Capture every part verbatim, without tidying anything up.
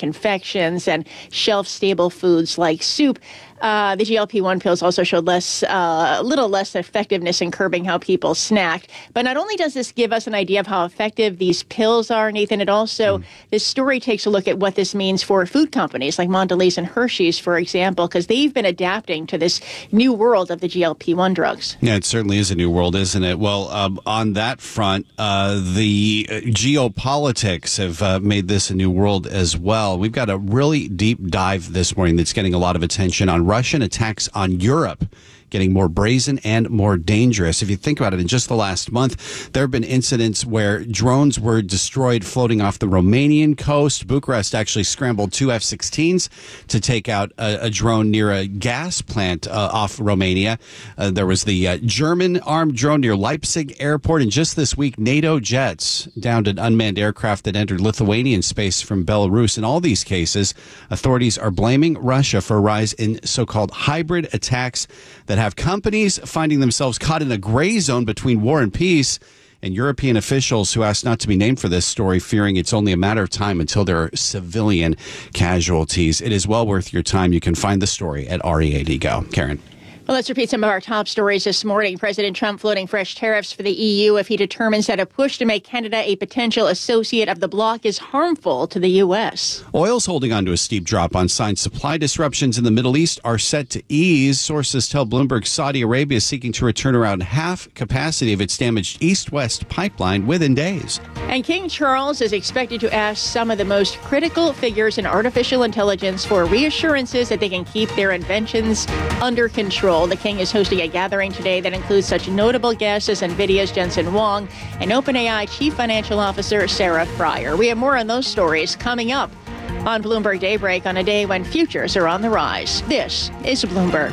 confections and shelf-stable foods like soup. Uh, the G L P one pills also showed less, uh, a little less effectiveness in curbing how people snack. But not only does this give us an idea of how effective these pills are, Nathan, it also, mm. this story takes a look at what this means for food companies like Mondelez and Hershey's, for example, because they've been adapting to this new world of the G L P one drugs. Yeah, it certainly is a new world, isn't it? Well, um, on that front, uh, the geopolitics have uh, made this a new world as well. We've got a really deep dive this morning that's getting a lot of attention on Russian attacks on Europe, getting more brazen and more dangerous. If you think about it, in just the last month, there have been incidents where drones were destroyed floating off the Romanian coast. Bucharest actually scrambled two F sixteens to take out a, a drone near a gas plant uh, off Romania. Uh, there was the uh, German armed drone near Leipzig airport. And just this week, NATO jets downed an unmanned aircraft that entered Lithuanian space from Belarus. In all these cases, authorities are blaming Russia for a rise in so-called hybrid attacks that have companies finding themselves caught in a gray zone between war and peace, and European officials who asked not to be named for this story fearing it's only a matter of time until there are civilian casualties. It is well worth your time. You can find the story at R E A D Go. Karen. Well, let's repeat some of our top stories this morning. President Trump floating fresh tariffs for the E U if he determines that a push to make Canada a potential associate of the bloc is harmful to the U S. Oil's holding on to a steep drop on signs supply disruptions in the Middle East are set to ease. Sources tell Bloomberg Saudi Arabia is seeking to return around half capacity of its damaged east-west pipeline within days. And King Charles is expected to ask some of the most critical figures in artificial intelligence for reassurances that they can keep their inventions under control. The king is hosting a gathering today that includes such notable guests as NVIDIA's Jensen Huang and OpenAI Chief Financial Officer Sarah Friar. We have more on those stories coming up on Bloomberg Daybreak on a day when futures are on the rise. This is Bloomberg.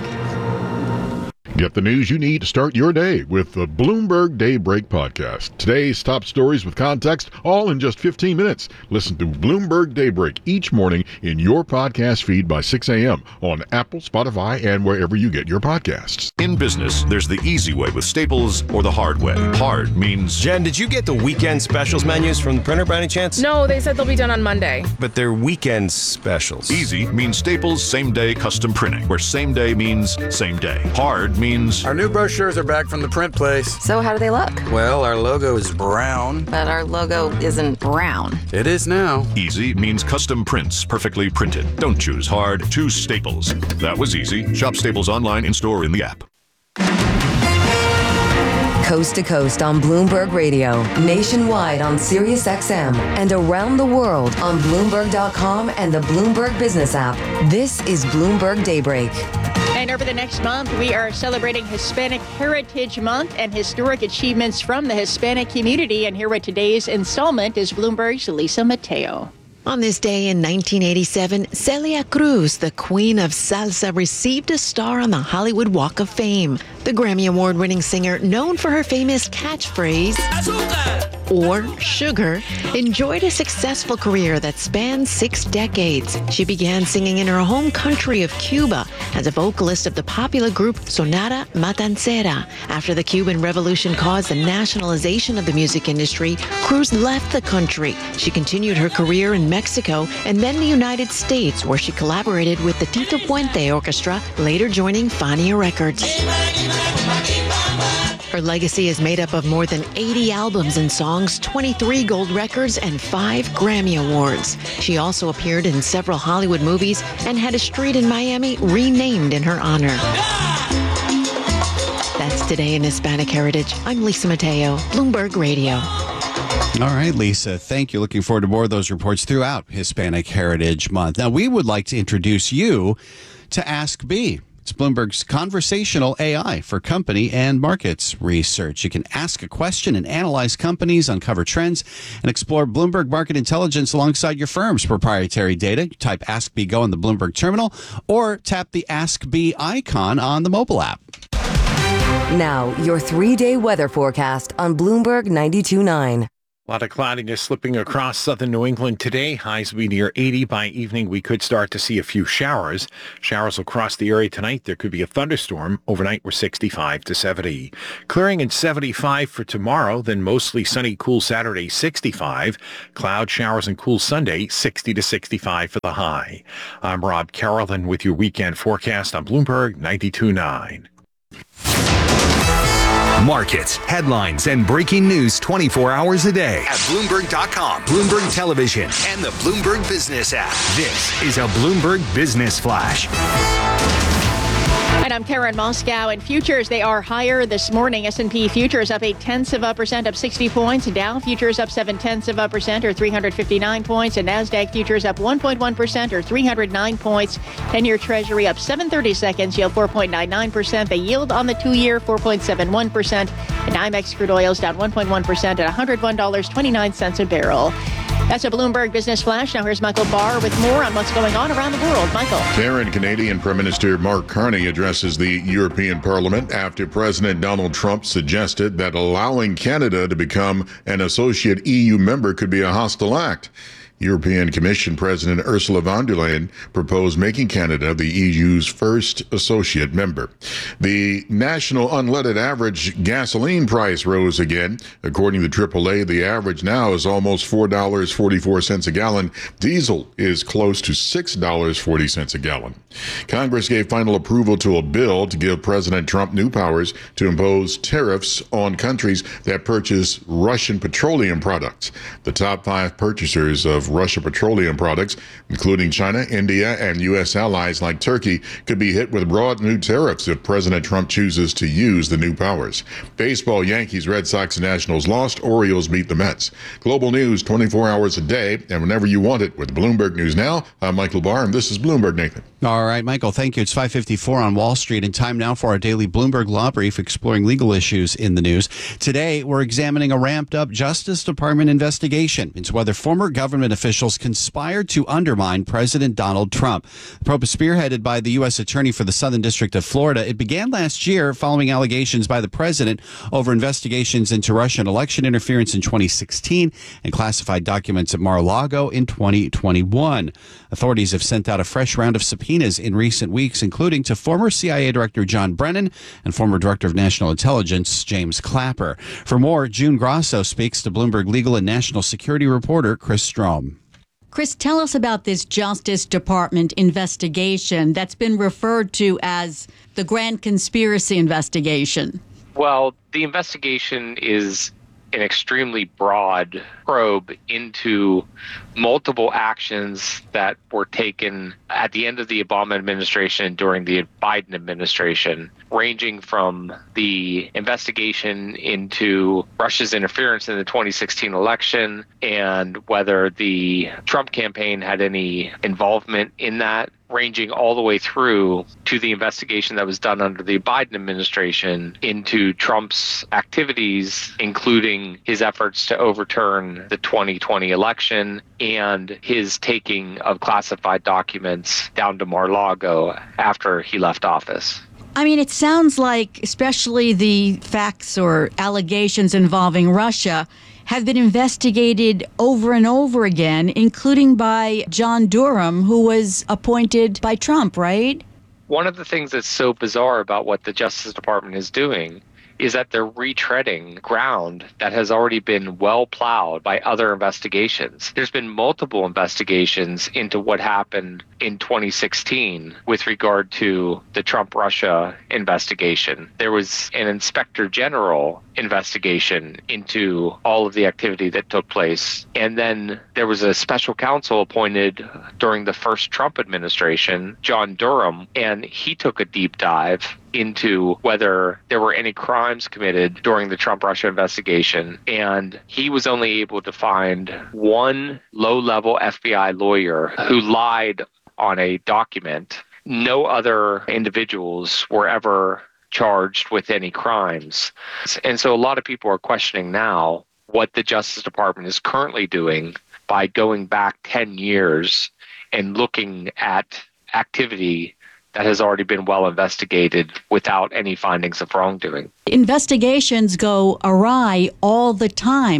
Get the news you need to start your day with the Bloomberg Daybreak podcast. Today's top stories with context, all in just fifteen minutes. Listen to Bloomberg Daybreak each morning in your podcast feed by six a.m. on Apple, Spotify, and wherever you get your podcasts. In business, there's the easy way with Staples or the hard way. Hard means... Jen, did you get the weekend specials menus from the printer by any chance? No, they said they'll be done on Monday. But they're weekend specials. Easy means Staples same-day custom printing, where same day means same day. Hard means... Our new brochures are back from the print place. So how do they look? Well, our logo is brown. But our logo isn't brown. It is now. Easy means custom prints, perfectly printed. Don't choose hard, choose Staples. That was easy. Shop Staples online, in-store, in the app. Coast to coast on Bloomberg Radio, nationwide on Sirius X M, and around the world on Bloomberg dot com and the Bloomberg Business app. This is Bloomberg Daybreak. And over the next month, we are celebrating Hispanic Heritage Month and historic achievements from the Hispanic community. And here with today's installment is Bloomberg's Lisa Mateo. On this day in nineteen eighty-seven, Celia Cruz, the queen of salsa, received a star on the Hollywood Walk of Fame. The Grammy Award-winning singer, known for her famous catchphrase, Azúcar, or sugar, enjoyed a successful career that spanned six decades. She began singing in her home country of Cuba as a vocalist of the popular group Sonora Matancera. After the Cuban Revolution caused the nationalization of the music industry, Cruz left the country. She continued her career in Mexico and then the United States, where she collaborated with the Tito Puente Orchestra, later joining Fania Records. Her legacy is made up of more than eighty albums and songs, twenty-three gold records, and five Grammy Awards. She also appeared in several Hollywood movies and had a street in Miami renamed in her honor. That's Today in Hispanic Heritage. I'm Lisa Mateo, Bloomberg Radio. All right, Lisa, thank you. Looking forward to more of those reports throughout Hispanic Heritage Month. Now, we would like to introduce you to Ask B. It's Bloomberg's conversational A I for company and markets research. You can ask a question and analyze companies, uncover trends, and explore Bloomberg Market Intelligence alongside your firm's proprietary data. Type Ask B Go in the Bloomberg terminal or tap the Ask B icon on the mobile app. Now, your three-day weather forecast on Bloomberg ninety-two point nine. A lot of cloudiness slipping across southern New England today. Highs will be near eighty. By evening, we could start to see a few showers. Showers will cross the area tonight. There could be a thunderstorm. Overnight, we're sixty-five to seventy. Clearing at seventy-five for tomorrow, then mostly sunny, cool Saturday, sixty-five. Cloud showers and cool Sunday, sixty to sixty-five for the high. I'm Rob Carrollton with your weekend forecast on Bloomberg ninety-two point nine. Markets, headlines, and breaking news twenty-four hours a day at Bloomberg dot com, Bloomberg Television, and the Bloomberg Business app. This is a Bloomberg Business Flash. And I'm Karen Moscow. And futures, they are higher this morning. S and P futures up eight tenths of a percent, up sixty points. Dow futures up seven tenths of a percent, or three hundred fifty-nine points. And Nasdaq futures up one point one percent, or three hundred nine points. ten-year Treasury up seven thirty seconds, yield four point nine nine percent. The yield on the two-year four point seven one percent. And NYMEX crude oil is down one point one percent at one hundred one dollars and twenty-nine cents a barrel. That's a Bloomberg Business Flash. Now here's Michael Barr with more on what's going on around the world. Michael. Karen, Canadian Prime Minister Mark Carney addresses the European Parliament after President Donald Trump suggested that allowing Canada to become an associate E U member could be a hostile act. European Commission President Ursula von der Leyen proposed making Canada the E U's first associate member. The national unleaded average gasoline price rose again. According to triple A, the average now is almost four dollars and forty-four cents a gallon. Diesel is close to six dollars and forty cents a gallon. Congress gave final approval to a bill to give President Trump new powers to impose tariffs on countries that purchase Russian petroleum products. The top five purchasers of Russian petroleum products, including China, India, and U S allies like Turkey, could be hit with broad new tariffs if President Trump chooses to use the new powers. Baseball, Yankees, Red Sox, and Nationals lost. Orioles beat the Mets. Global news twenty-four hours a day and whenever you want it with Bloomberg News Now. I'm Michael Barr, and this is Bloomberg Nathan. All right, Michael, thank you. It's five fifty-four on Wall Street, and time now for our daily Bloomberg Law Brief exploring legal issues in the news. Today, we're examining a ramped-up Justice Department investigation into whether former government officials conspired to undermine President Donald Trump. The probe is spearheaded by the U S Attorney for the Southern District of Florida. It began last year following allegations by the president over investigations into Russian election interference in twenty sixteen and classified documents at Mar-a-Lago in twenty twenty-one. Authorities have sent out a fresh round of subpoenas in recent weeks, including to former C I A Director John Brennan and former Director of National Intelligence James Clapper. For more, June Grasso speaks to Bloomberg legal and national security reporter Chris Strom. Chris, tell us about this Justice Department investigation that's been referred to as the Grand Conspiracy Investigation. Well, the investigation is an extremely broad probe into multiple actions that were taken at the end of the Obama administration and during the Biden administration, ranging from the investigation into Russia's interference in the twenty sixteen election and whether the Trump campaign had any involvement in that, ranging all the way through to the investigation that was done under the Biden administration into Trump's activities, including his efforts to overturn the twenty twenty election and his taking of classified documents down to Mar-a-Lago after he left office. I mean, it sounds like, especially the facts or allegations involving Russia, have been investigated over and over again, including by John Durham, who was appointed by Trump, right? One of the things that's so bizarre about what the Justice Department is doing is that they're retreading ground that has already been well plowed by other investigations. There's been multiple investigations into what happened in twenty sixteen with regard to the Trump-Russia investigation. There was an Inspector General investigation into all of the activity that took place. And then there was a special counsel appointed during the first Trump administration, John Durham, and he took a deep dive into whether there were any crimes committed during the Trump-Russia investigation. And he was only able to find one low-level F B I lawyer who lied on a document. No other individuals were ever charged with any crimes. And so a lot of people are questioning now what the Justice Department is currently doing by going back ten years and looking at activity that has already been well investigated without any findings of wrongdoing. Investigations go awry all the time.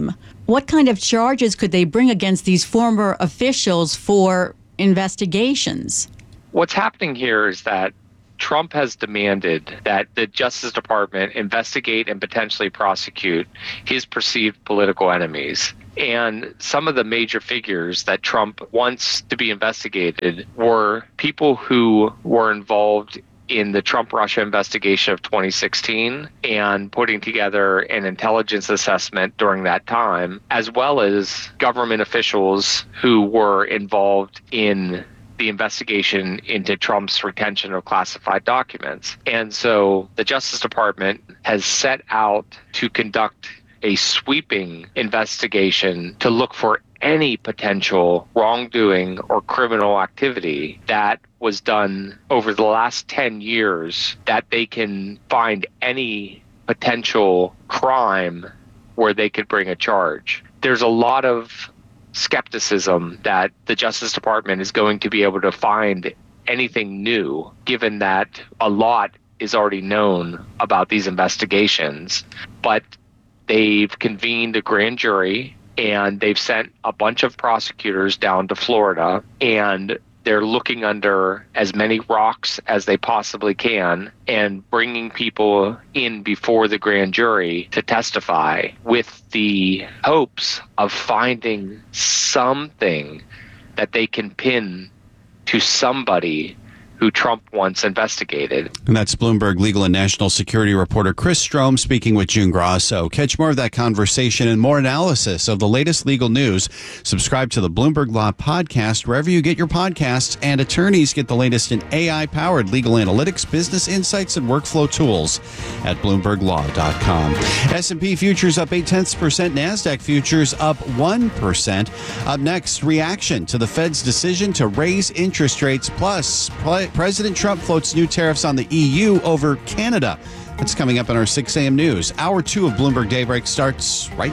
what kind of charges could they bring against these former officials for investigations? What's happening here is that Trump has demanded that the Justice Department investigate and potentially prosecute his perceived political enemies. And some of the major figures that Trump wants to be investigated were people who were involved in the Trump-Russia investigation of twenty sixteen and putting together an intelligence assessment during that time, as well as government officials who were involved in the investigation into Trump's retention of classified documents. And so the Justice Department has set out to conduct a sweeping investigation to look for any potential wrongdoing or criminal activity that was done over the last ten years, that they can find any potential crime where they could bring a charge. There's a lot of skepticism that the Justice Department is going to be able to find anything new, given that a lot is already known about these investigations. But they've convened a grand jury and they've sent a bunch of prosecutors down to Florida, and they're looking under as many rocks as they possibly can and bringing people in before the grand jury to testify with the hopes of finding something that they can pin to somebody who Trump once investigated. And that's Bloomberg legal and national security reporter Chris Strom speaking with June Grasso. Catch more of that conversation and more analysis of the latest legal news. Subscribe to the Bloomberg Law Podcast wherever you get your podcasts, and attorneys get the latest in A I-powered legal analytics, business insights, and workflow tools at bloomberg law dot com. S and P futures up eight tenths percent. NASDAQ futures up one percent. Up next, reaction to the Fed's decision to raise interest rates, plus President Trump floats new tariffs on the E U over Canada. That's coming up in our six a.m. news. Hour two of Bloomberg Daybreak starts right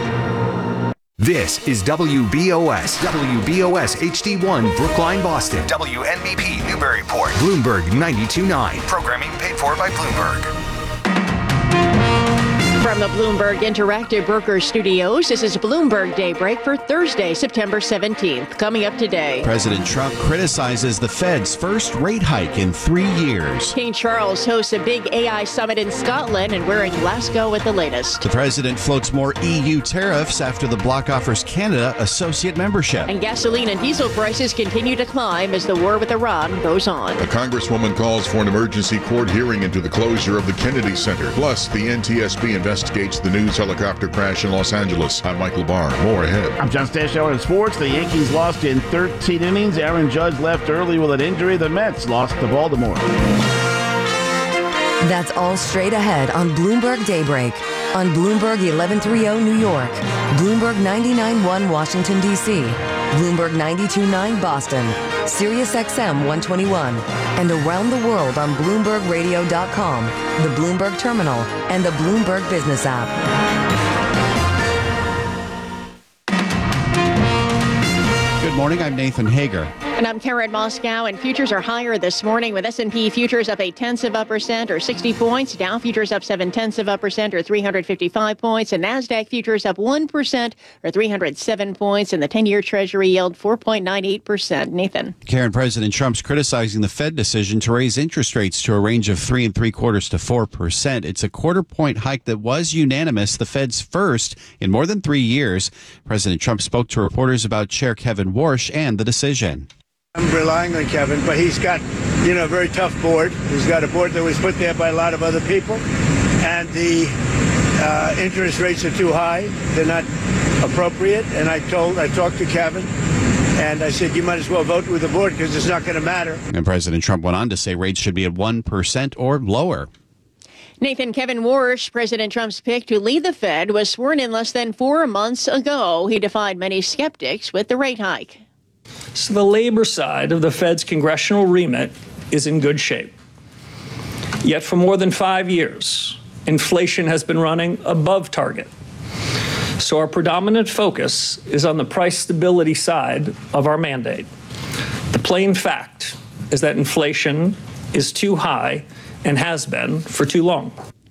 now. This is W B O S, W B O S H D one, Brookline, Boston. W N B P, Newburyport. Bloomberg ninety-two point nine. Programming paid for by Bloomberg. From the Bloomberg Interactive Broker Studios, this is Bloomberg Daybreak for Thursday, September seventeenth. Coming up today, President Trump criticizes the Fed's first rate hike in three years. King Charles hosts a big A I summit in Scotland, and we're in Glasgow with the latest. The president floats more E U tariffs after the bloc offers Canada associate membership. And gasoline and diesel prices continue to climb as the war with Iran goes on. A congresswoman calls for an emergency court hearing into the closure of the Kennedy Center. Plus, the N T S B investigates the news helicopter crash in Los Angeles. I'm Michael Barr. More ahead. I'm John Stashower in sports. The Yankees lost in thirteen innings. Aaron Judge left early with an injury. The Mets lost to Baltimore. That's all straight ahead on Bloomberg Daybreak. On Bloomberg eleven thirty New York, Bloomberg ninety-nine point one Washington, D C, Bloomberg ninety-two point nine Boston, Sirius X M one twenty-one, and around the world on Bloomberg Radio dot com, the Bloomberg Terminal, and the Bloomberg Business app. Good morning, I'm Nathan Hager. And I'm Karen Moscow, and futures are higher this morning with S and P futures up eight tenths of a percent or sixty points, Dow futures up seven tenths of a percent or three hundred fifty-five points, and NASDAQ futures up one percent or three hundred seven points, and the ten-year Treasury yield four point nine eight percent. Nathan. Karen, President Trump's criticizing the Fed decision to raise interest rates to a range of three and three quarters to four percent. It's a quarter point hike that was unanimous, the Fed's first in more than three years. President Trump spoke to reporters about Chair Kevin Warsh and the decision. I'm relying on Kevin, but he's got, you know, a very tough board. He's got a board that was put there by a lot of other people, and the uh, interest rates are too high. They're not appropriate. And I told, I talked to Kevin, and I said, you might as well vote with the board because it's not going to matter. And President Trump went on to say rates should be at one percent or lower. Nathan, Kevin Warsh, President Trump's pick to lead the Fed, was sworn in less than four months ago. He defied many skeptics with the rate hike. So the labor side of the Fed's congressional remit is in good shape. Yet for more than five years, inflation has been running above target. So our predominant focus is on the price stability side of our mandate. The plain fact is that inflation is too high and has been for too long.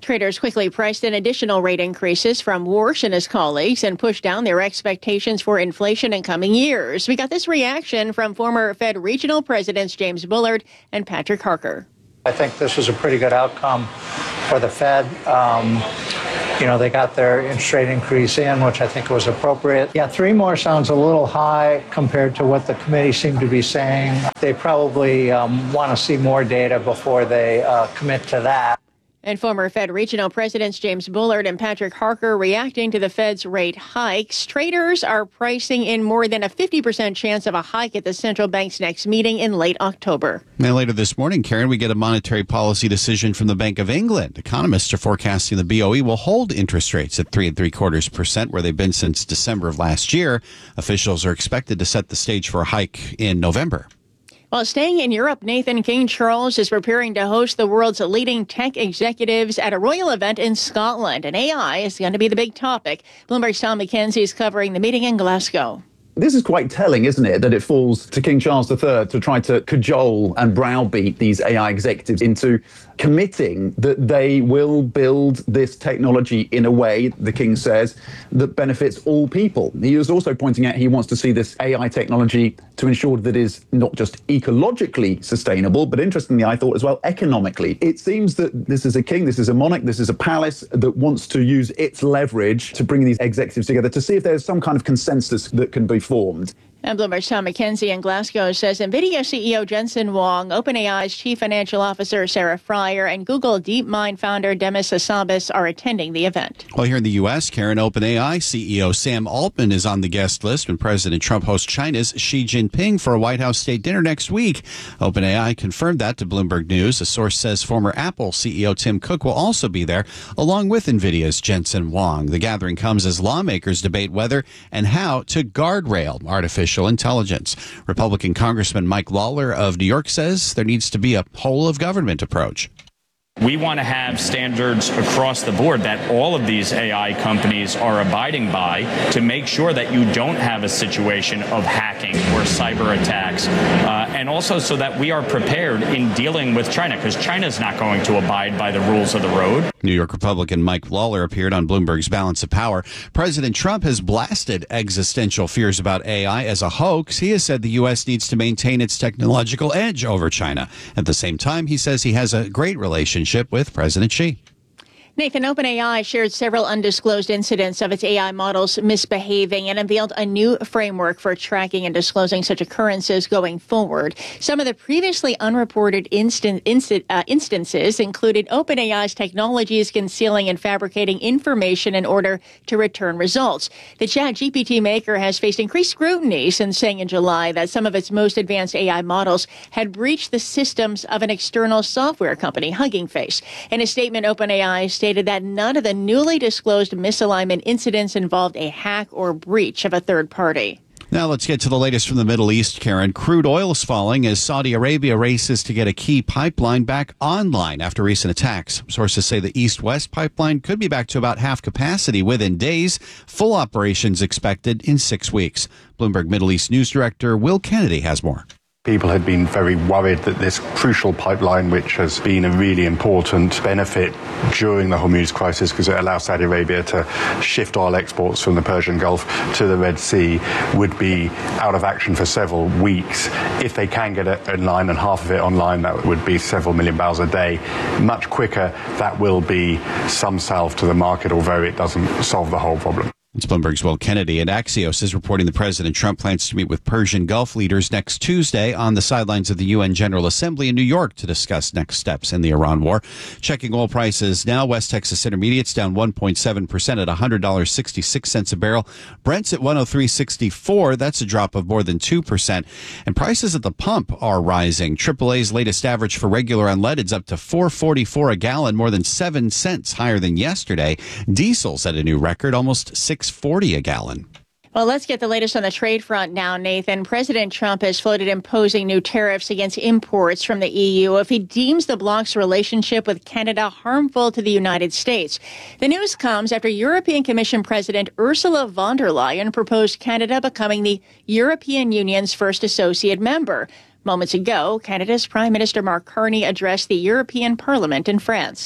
Traders quickly priced in additional rate increases from Warsh and his colleagues and pushed down their expectations for inflation in coming years. We got this reaction from former Fed regional presidents James Bullard and Patrick Harker. I think this was a pretty good outcome for the Fed. Um, you know, they got their interest rate increase in, which I think was appropriate. Yeah, three more sounds a little high compared to what the committee seemed to be saying. They probably um, want to see more data before they uh, commit to that. And former Fed regional presidents James Bullard and Patrick Harker reacting to the Fed's rate hikes. Traders are pricing in more than a fifty percent chance of a hike at the central bank's next meeting in late October. And later this morning, Karen, we get a monetary policy decision from the Bank of England. Economists are forecasting the B O E will hold interest rates at three and three quarters percent, where they've been since December of last year. Officials are expected to set the stage for a hike in November. While staying in Europe, Nathan King Charles is preparing to host the world's leading tech executives at a royal event in Scotland. And A I is going to be the big topic. Bloomberg's Tom McKenzie is covering the meeting in Glasgow. This is quite telling, isn't it, that it falls to King Charles the Third to try to cajole and browbeat these A I executives into committing that they will build this technology in a way, the King says, that benefits all people. He was also pointing out he wants to see this A I technology to ensure that it is not just ecologically sustainable, but interestingly, I thought as well, economically. It seems that this is a king, this is a monarch, this is a palace that wants to use its leverage to bring these executives together to see if there's some kind of consensus that can be formed. And Bloomberg's Tom McKenzie in Glasgow says NVIDIA C E O Jensen Huang, OpenAI's chief financial officer Sarah Fryer, and Google DeepMind founder Demis Hassabis are attending the event. Well, here in the U S, Karen, OpenAI C E O Sam Altman is on the guest list when President Trump hosts China's Xi Jinping for a White House state dinner next week. OpenAI confirmed that to Bloomberg News. A source says former Apple C E O Tim Cook will also be there, along with NVIDIA's Jensen Huang. The gathering comes as lawmakers debate whether and how to guardrail artificial intelligence. Republican Congressman Mike Lawler of New York says there needs to be a whole of government approach. We want to have standards across the board that all of these A I companies are abiding by to make sure that you don't have a situation of hacking or cyber attacks, uh, and also so that we are prepared in dealing with China, because China is not going to abide by the rules of the road. New York Republican Mike Lawler appeared on Bloomberg's Balance of Power. President Trump has blasted existential fears about A I as a hoax. He has said the U S needs to maintain its technological edge over China. At the same time, he says he has a great relationship with President Xi. Nathan, OpenAI shared several undisclosed incidents of its A I models misbehaving and unveiled a new framework for tracking and disclosing such occurrences going forward. Some of the previously unreported instant, instant, uh, instances included OpenAI's technologies concealing and fabricating information in order to return results. The ChatGPT maker has faced increased scrutiny since saying in July that some of its most advanced A I models had breached the systems of an external software company, Hugging Face. In a statement, OpenAI stated that none of the newly disclosed misalignment incidents involved a hack or breach of a third party. Now let's get to the latest from the Middle East, Karen. Crude oil is falling as Saudi Arabia races to get a key pipeline back online after recent attacks. Sources say the East-West pipeline could be back to about half capacity within days. Full operations expected in six weeks. Bloomberg Middle East News Director Will Kennedy has more. People had been very worried that this crucial pipeline, which has been a really important benefit during the Hormuz crisis because it allows Saudi Arabia to shift oil exports from the Persian Gulf to the Red Sea, would be out of action for several weeks. If they can get it online and half of it online, that would be several million barrels a day. Much quicker, that will be some salve to the market, although it doesn't solve the whole problem. It's Bloomberg's Will Kennedy, and Axios is reporting that President Trump plans to meet with Persian Gulf leaders next Tuesday on the sidelines of the U N General Assembly in New York to discuss next steps in the Iran war. Checking oil prices now, West Texas Intermediates down one point seven percent at one hundred dollars and sixty-six cents a barrel. Brent's at one oh three sixty-four. That's a drop of more than two percent. And prices at the pump are rising. triple A's latest average for regular unleaded's up to four forty-four a gallon, more than seven cents higher than yesterday. Diesel's at a new record, almost six forty a gallon. Well, let's get the latest on the trade front now, Nathan. President Trump has floated imposing new tariffs against imports from the E U if he deems the bloc's relationship with Canada harmful to the United States. The news comes after European Commission President Ursula von der Leyen proposed Canada becoming the European Union's first associate member. Moments ago, Canada's Prime Minister Mark Carney addressed the European Parliament in France.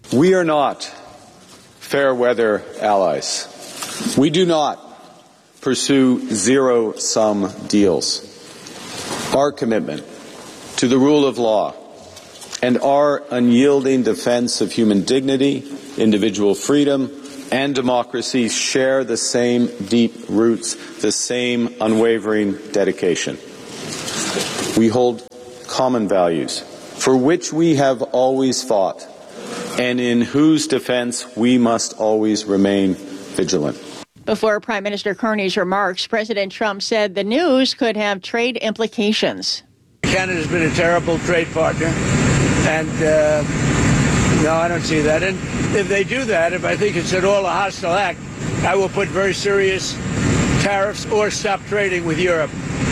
We are not fair weather allies. We do not pursue zero-sum deals. Our commitment to the rule of law and our unyielding defense of human dignity, individual freedom, and democracy share the same deep roots, the same unwavering dedication. We hold common values for which we have always fought and in whose defense we must always remain vigilant. Before Prime Minister Carney's remarks, President Trump said the news could have trade implications. Canada's been a terrible trade partner, and uh, no, I don't see that. And if they do that, if I think it's at all a hostile act, I will put very serious tariffs or stop trading with Europe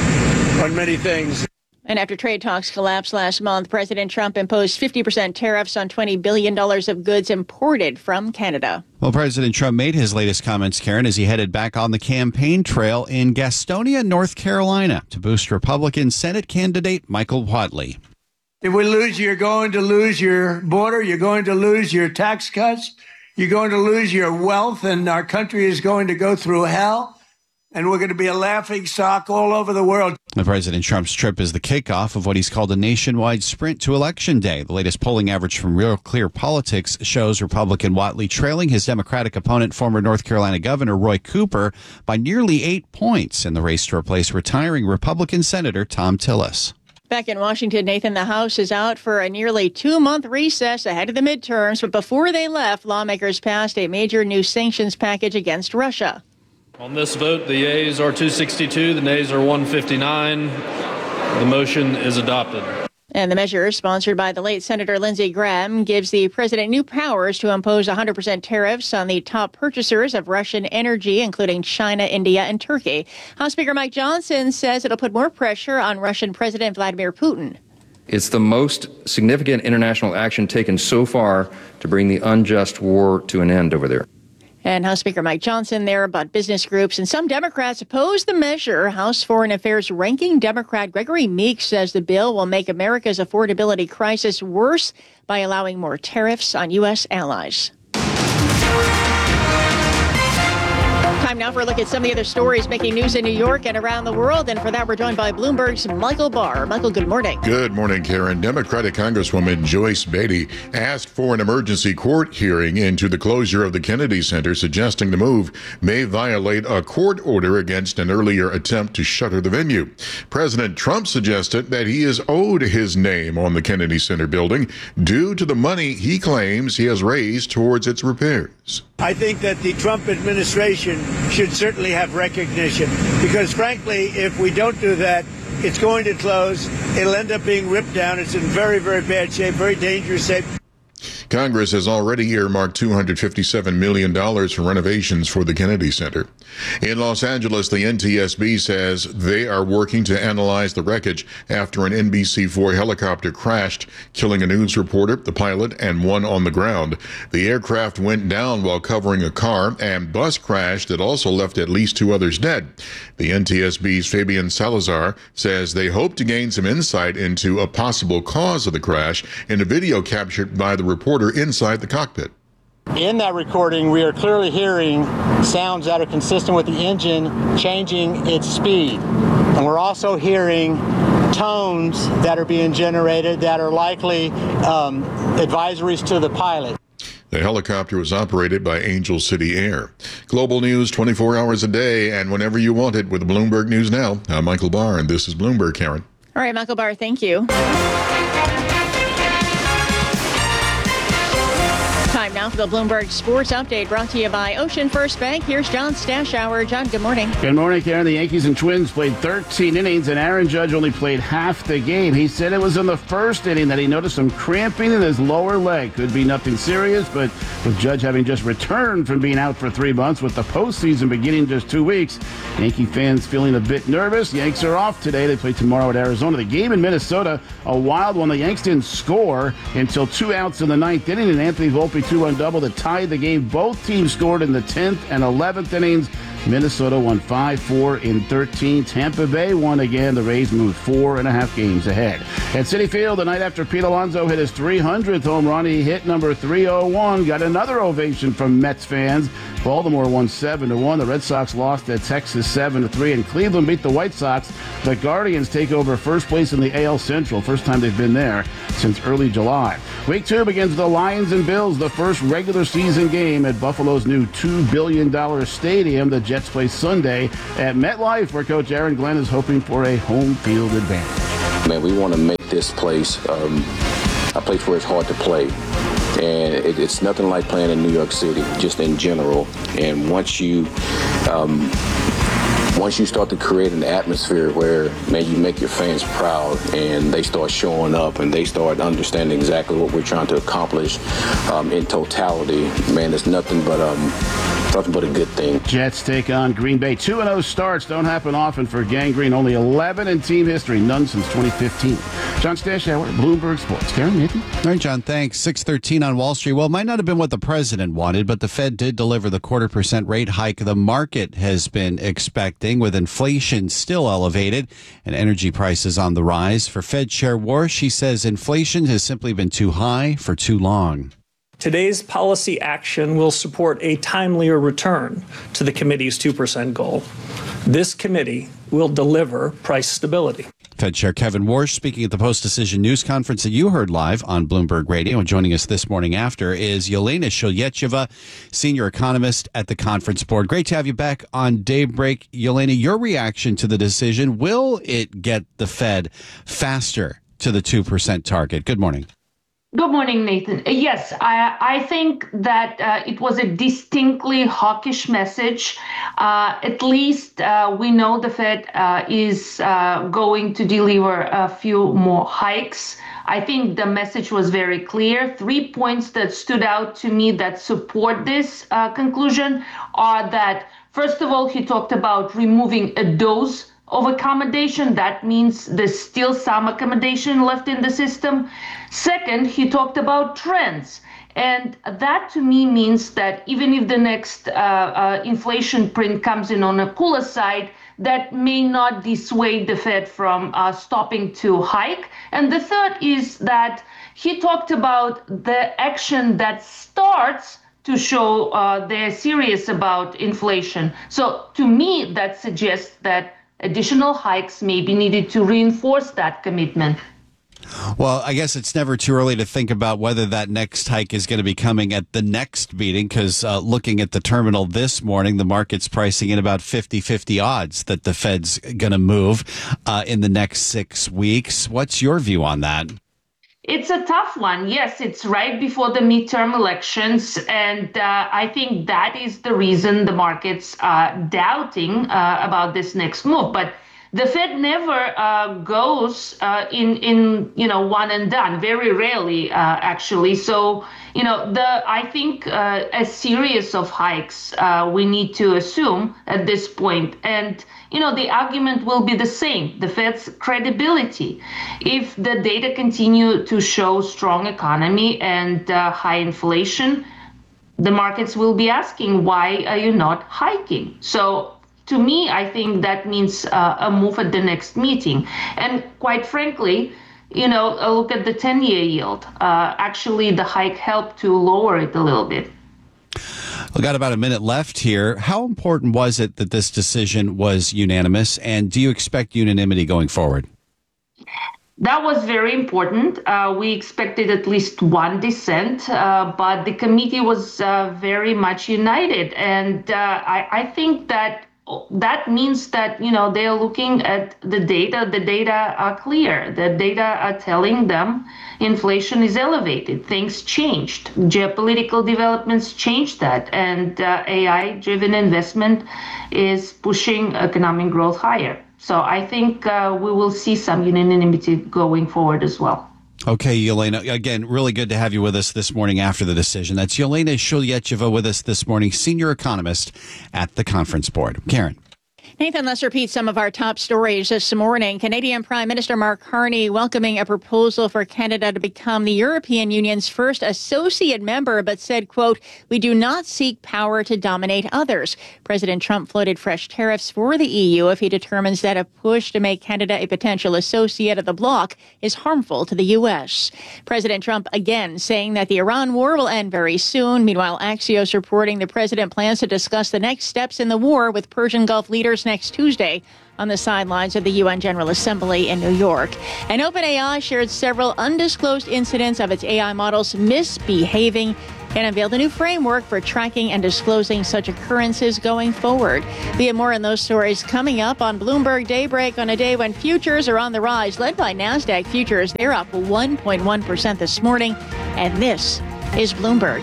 on many things. And after trade talks collapsed last month, President Trump imposed fifty percent tariffs on twenty billion dollars of goods imported from Canada. Well, President Trump made his latest comments, Karen, as he headed back on the campaign trail in Gastonia, North Carolina, to boost Republican Senate candidate Michael Whatley. If we lose, you're going to lose your border. You're going to lose your tax cuts. You're going to lose your wealth, and our country is going to go through hell. And we're going to be a laughing stock all over the world. The President Trump's trip is the kickoff of what he's called a nationwide sprint to Election Day. The latest polling average from Real Clear Politics shows Republican Whatley trailing his Democratic opponent, former North Carolina Governor Roy Cooper, by nearly eight points in the race to replace retiring Republican Senator Thom Tillis. Back in Washington, Nathan, the House is out for a nearly two-month recess ahead of the midterms. But before they left, lawmakers passed a major new sanctions package against Russia. On this vote, the yeas are two sixty-two, the nays are one fifty-nine. The motion is adopted. And the measure, sponsored by the late Senator Lindsey Graham, gives the president new powers to impose one hundred percent tariffs on the top purchasers of Russian energy, including China, India, and Turkey. House Speaker Mike Johnson says it'll put more pressure on Russian President Vladimir Putin. It's the most significant international action taken so far to bring the unjust war to an end over there. And House Speaker Mike Johnson there about business groups. And some Democrats oppose the measure. House Foreign Affairs ranking Democrat Gregory Meeks says the bill will make America's affordability crisis worse by allowing more tariffs on U S allies. Time now for a look at some of the other stories making news in New York and around the world. And for that, we're joined by Bloomberg's Michael Barr. Michael, good morning. Good morning, Karen. Democratic Congresswoman Joyce Beatty asked for an emergency court hearing into the closure of the Kennedy Center, suggesting the move may violate a court order against an earlier attempt to shutter the venue. President Trump suggested that he is owed his name on the Kennedy Center building due to the money he claims he has raised towards its repairs. I think that the Trump administration should certainly have recognition because, frankly, if we don't do that, it's going to close. It'll end up being ripped down. It's in very, very bad shape, very dangerous shape. Congress has already earmarked two hundred fifty-seven million dollars for renovations for the Kennedy Center. In Los Angeles, the N T S B says they are working to analyze the wreckage after an N B C four helicopter crashed, killing a news reporter, the pilot, and one on the ground. The aircraft went down while covering a car, and bus crashed that also left at least two others dead. The N T S B's Fabian Salazar says they hope to gain some insight into a possible cause of the crash in a video captured by the reporter inside the cockpit. In that recording, we are clearly hearing sounds that are consistent with the engine changing its speed. And we're also hearing tones that are being generated that are likely um, advisories to the pilot. The helicopter was operated by Angel City Air. Global news twenty-four hours a day and whenever you want it with Bloomberg News Now. I'm Michael Barr, and this is Bloomberg, Karen. All right, Michael Barr, thank you. Time now for the Bloomberg Sports Update, brought to you by Ocean First Bank. Here's John Stashower. John, good morning. Good morning, Karen. The Yankees and Twins played thirteen innings, and Aaron Judge only played half the game. He said it was in the first inning that he noticed some cramping in his lower leg. Could be nothing serious, but with Judge having just returned from being out for three months, with the postseason beginning in just two weeks, Yankee fans feeling a bit nervous. Yanks are off today. They play tomorrow at Arizona. The game in Minnesota, a wild one. The Yanks didn't score until two outs in the ninth inning, and Anthony Volpe two-run double that tied the game. Both teams scored in the tenth and eleventh innings. Minnesota won five four in thirteen. Tampa Bay won again. The Rays moved four and a half games ahead. At Citi Field, the night after Pete Alonso hit his three hundredth home run, he hit number three oh one. Got another ovation from Mets fans. Baltimore won seven to one. The Red Sox lost at Texas seven to three, and Cleveland beat the White Sox. The Guardians take over first place in the A L Central. First time they've been there since early July. Week two begins with the Lions and Bills, the first regular season game at Buffalo's new two billion dollars stadium. The Jets play Sunday at MetLife, where Coach Aaron Glenn is hoping for a home field advantage. Man, we want to make this place um, a place where it's hard to play. And it, it's nothing like playing in New York City, just in general. And once you um, once you start to create an atmosphere where, man, you make your fans proud and they start showing up and they start understanding exactly what we're trying to accomplish um, in totality, man, it's nothing but um, nothing but a good thing. Jets take on Green Bay. two and oh starts don't happen often for Gang Green. Only eleven in team history, none since twenty fifteen. John Stashauer, Bloomberg Sports. Karen, Nathan? All right, John, thanks. six thirteen on Wall Street. Well, it might not have been what the president wanted, but the Fed did deliver the quarter percent rate hike the market has been expecting, with inflation still elevated and energy prices on the rise. For Fed Chair Warsh, she says inflation has simply been too high for too long. Today's policy action will support a timelier return to the committee's two percent goal. This committee will deliver price stability. Fed Chair Kevin Warsh speaking at the post-decision news conference that you heard live on Bloomberg Radio. And joining us this morning after is Yelena Shulyetyeva, senior economist at the Conference Board. Great to have you back on Daybreak. Yelena, your reaction to the decision, will it get the Fed faster to the two percent target? Good morning. Good morning, Nathan. Yes, I, I think that uh, it was a distinctly hawkish message. Uh, at least uh, we know the Fed uh, is uh, going to deliver a few more hikes. I think the message was very clear. Three points that stood out to me that support this uh, conclusion are that, first of all, he talked about removing a dose of accommodation. That means there's still some accommodation left in the system. Second, he talked about trends. And that to me means that even if the next uh, uh, inflation print comes in on a cooler side, that may not dissuade the Fed from uh, stopping to hike. And the third is that he talked about the action that starts to show uh, they're serious about inflation. So to me, that suggests that additional hikes may be needed to reinforce that commitment. Well, I guess it's never too early to think about whether that next hike is going to be coming at the next meeting, because uh, looking at the terminal this morning, the market's pricing in about fifty-fifty odds that the Fed's going to move uh, in the next six weeks. What's your view on that? It's a tough one. Yes, it's right before the midterm elections. And uh, I think that is the reason the markets are doubting uh, about this next move. But the Fed never uh, goes uh, in, in, you know, one and done, very rarely, uh, actually. So, you know, the I think uh, a series of hikes uh, we need to assume at this point. And, you know, the argument will be the same, the Fed's credibility. If the data continue to show strong economy and uh, high inflation, the markets will be asking, why are you not hiking? So to me, I think that means uh, a move at the next meeting. And quite frankly, you know, a look at the ten-year yield. Uh, actually, the hike helped to lower it a little bit. We've got about a minute left here. How important was it that this decision was unanimous, and do you expect unanimity going forward? That was very important. Uh, we expected at least one dissent, uh, but the committee was uh, very much united. And uh, I, I think that that means that, you know, they're looking at the data. The data are clear. The data are telling them inflation is elevated. Things changed. Geopolitical developments changed that. And uh, A I-driven investment is pushing economic growth higher. So I think uh, we will see some unanimity going forward as well. Okay, Yelena, again, really good to have you with us this morning after the decision. That's Yelena Shulyetyeva with us this morning, senior economist at the Conference Board. Karen. Nathan, let's repeat some of our top stories this morning. Canadian Prime Minister Mark Carney welcoming a proposal for Canada to become the European Union's first associate member, but said, quote, "We do not seek power to dominate others." President Trump floated fresh tariffs for the E U if he determines that a push to make Canada a potential associate of the bloc is harmful to the U S. President Trump again saying that the Iran war will end very soon. Meanwhile, Axios reporting the president plans to discuss the next steps in the war with Persian Gulf leaders next Tuesday on the sidelines of the U N General Assembly in New York. And OpenAI shared several undisclosed incidents of its A I models misbehaving and unveiled a new framework for tracking and disclosing such occurrences going forward. We have more on those stories coming up on Bloomberg Daybreak on a day when futures are on the rise, led by NASDAQ futures. They're up one point one percent this morning, and this is Bloomberg.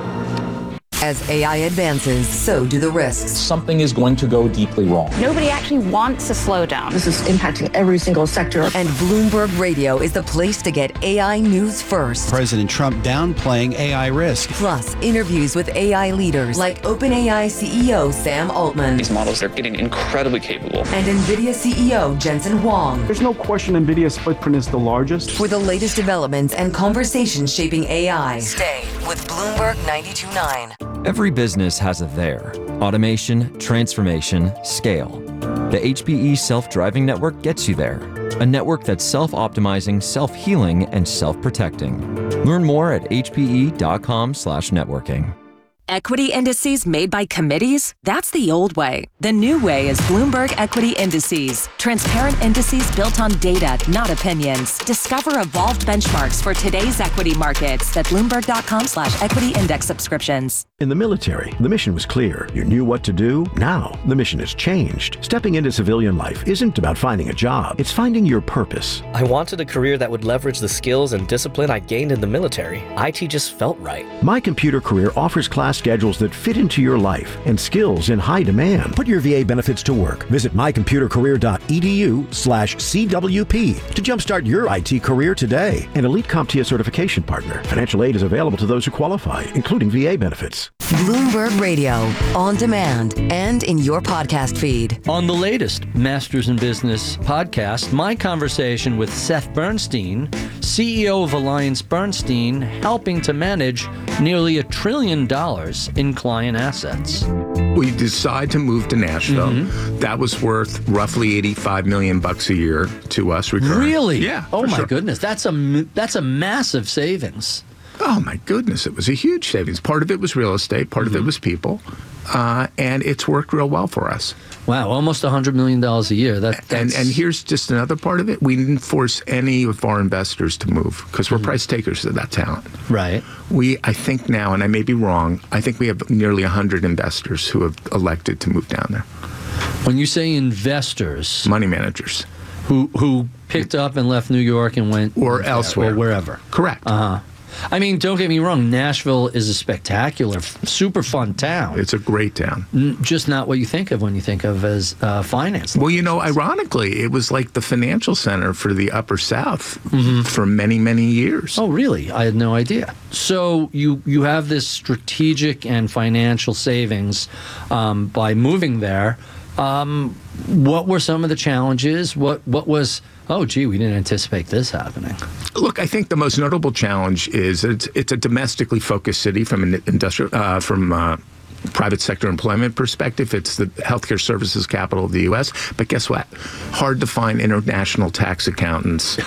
As A I advances, so do the risks. Something is going to go deeply wrong. Nobody actually wants to slow down. This is impacting every single sector. And Bloomberg Radio is the place to get A I news first. President Trump downplaying A I risk. Plus, interviews with A I leaders like OpenAI C E O Sam Altman. These models are getting incredibly capable. And NVIDIA C E O Jensen Huang. There's no question NVIDIA's footprint is the largest. For the latest developments and conversations shaping A I. Stay with Bloomberg ninety-two point nine. Every business has a there. Automation, transformation, scale. The H P E Self-Driving Network gets you there. A network that's self-optimizing, self-healing, and self-protecting. Learn more at h p e dot com slash networking. Equity indices made by committees? That's the old way. The new way is Bloomberg Equity Indices. Transparent indices built on data, not opinions. Discover evolved benchmarks for today's equity markets at bloomberg dot com slash equity index subscriptions. In the military, the mission was clear. You knew what to do. Now, the mission has changed. Stepping into civilian life isn't about finding a job. It's finding your purpose. I wanted a career that would leverage the skills and discipline I gained in the military. I T just felt right. My Computer Career offers class schedules that fit into your life and skills in high demand. Put your V A benefits to work. Visit my computer career dot e d u slash C W P to jumpstart your I T career today. An Elite CompTIA certification partner. Financial aid is available to those who qualify, including V A benefits. Bloomberg Radio, on demand and in your podcast feed. On the latest Masters in Business podcast, my conversation with Seth Bernstein, C E O of Alliance Bernstein, helping to manage nearly a trillion dollars in client assets. We decided to move to Nashville. Mm-hmm. That was worth roughly eighty-five million bucks a year to us. Recurring. Really? Yeah. Oh my sure. goodness, that's a that's a massive savings. Oh my goodness, it was a huge savings. Part of it was real estate, part mm-hmm. of it was people, uh, and it's worked real well for us. Wow, almost one hundred million dollars a year. That, and, and here's just another part of it. We didn't force any of our investors to move because we're mm-hmm. price takers of that talent. Right. We, I think now, and I may be wrong, I think we have nearly one hundred investors who have elected to move down there. When you say investors... Money managers. Who who picked up and left New York and went... Or elsewhere. Or wherever. Correct. Uh-huh. I mean, don't get me wrong, Nashville is a spectacular, super fun town. It's a great town. N- just not what you think of when you think of as uh, finance. Well, you know, ironically, it was like the financial center for the Upper South mm-hmm. for many, many years. Oh, really? I had no idea. So you, you have this strategic and financial savings um, by moving there. Um, what were some of the challenges? What what was... Oh, gee, we didn't anticipate this happening. Look, I think the most notable challenge is it's, it's a domestically focused city from an industrial, uh, from uh, private sector employment perspective. It's the healthcare services capital of the U S. But guess what? Hard to find international tax accountants